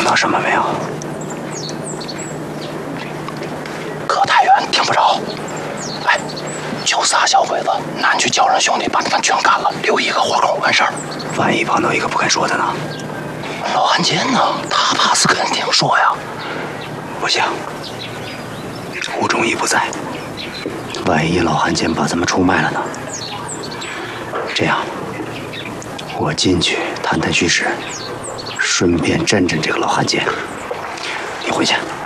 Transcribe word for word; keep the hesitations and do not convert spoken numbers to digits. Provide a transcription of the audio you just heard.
到什么没有？ 隔太远，听不着。哎，就仨小鬼子，俺去叫人兄弟把他们全干了，留一个活口完事儿。 万一碰到一个不该说的呢？ 老汉奸呢？他怕是肯定说呀。 不行，吴忠义不在，万一老汉奸把咱们出卖了呢？这样，我进去探探虚实，顺便震震这个老汉奸。你回去。